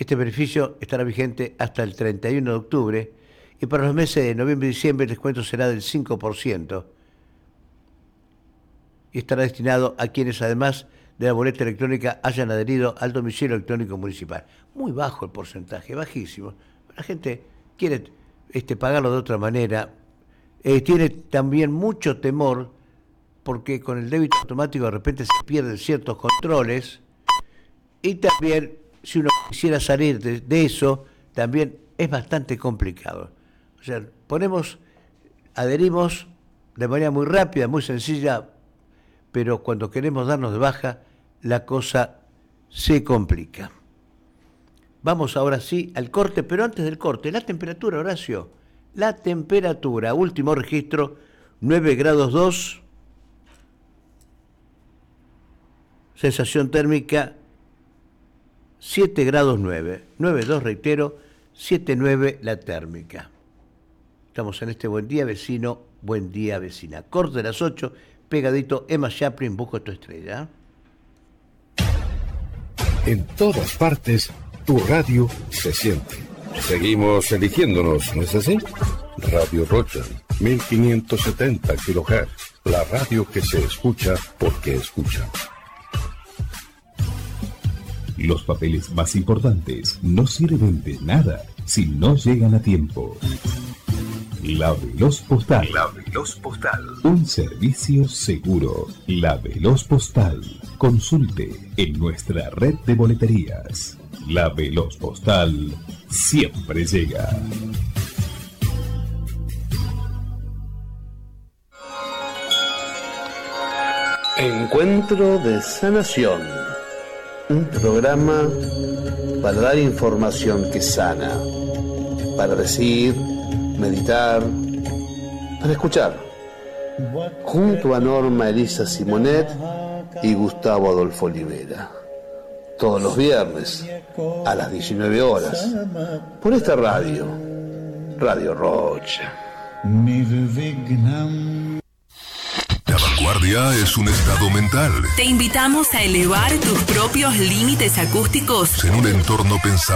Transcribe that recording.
Este beneficio estará vigente hasta el 31 de octubre y para los meses de noviembre y diciembre el descuento será del 5% y estará destinado a quienes además de la boleta electrónica hayan adherido al domicilio electrónico municipal. Muy bajo el porcentaje, bajísimo. La gente quiere pagarlo de otra manera. Tiene también mucho temor porque con el débito automático de repente se pierden ciertos controles y también si uno quisiera salir de eso también es bastante complicado. O sea, adherimos de manera muy rápida, muy sencilla, pero cuando queremos darnos de baja, la cosa se complica. Vamos ahora sí al corte, pero antes del corte, la temperatura, Horacio. La temperatura, último registro, 9 grados 2. Sensación térmica, 7 grados 9. 9,2, reitero, 7,9 la térmica. Estamos en este buen día vecino, buen día vecina. Corte de las 8, pegadito, Emma Chaplin, Busco tu estrella. En todas partes, tu radio se siente. Seguimos eligiéndonos, ¿no es así? Radio Rocha, 1570 kHz. La radio que se escucha porque escucha. Los papeles más importantes no sirven de nada si no llegan a tiempo. La Veloz Postal. La Veloz Postal. Un servicio seguro. La Veloz Postal. Consulte en nuestra red de boleterías. La Veloz Postal siempre llega. Encuentro de Sanación. Un programa para dar información que sana. Para decir, meditar, para escuchar. Junto a Norma Elisa Simonet y Gustavo Adolfo Olivera. Todos los viernes a las 19 horas. Por esta radio. Radio Rocha. La vanguardia es un estado mental. Te invitamos a elevar tus propios límites acústicos En un entorno pensado